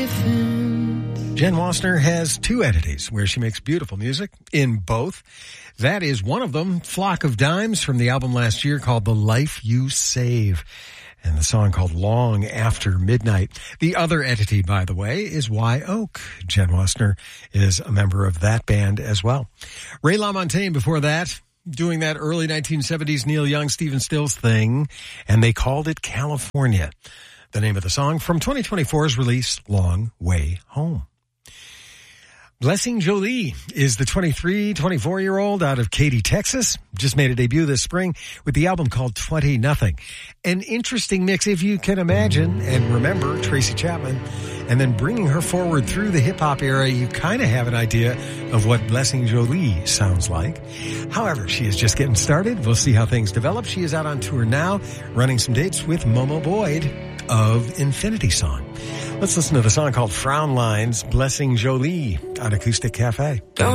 Jen Wassner has two entities where she makes beautiful music in both. That is one of them, Flock of Dimes, from the album last year called The Life You Save, and the song called Long After Midnight. The other entity, by the way, is Wye Oak. Jen Wassner is a member of that band as well. Ray LaMontagne before that, doing that early 1970s Neil Young, Stephen Stills thing, and they called it California. The name of the song from 2024's release, Long Way Home. Blessing Jolie is the 24-year-old out of Katy, Texas. Just made a debut this spring with the album called 20-0. An interesting mix, if you can imagine and remember Tracy Chapman, and then bringing her forward through the hip-hop era, you kind of have an idea of what Blessing Jolie sounds like. However, she is just getting started. We'll see how things develop. She is out on tour now, running some dates with Momo Boyd of Infinity Song. Let's listen to the song called Frown Lines, Blessing Jolie on Acoustic Cafe.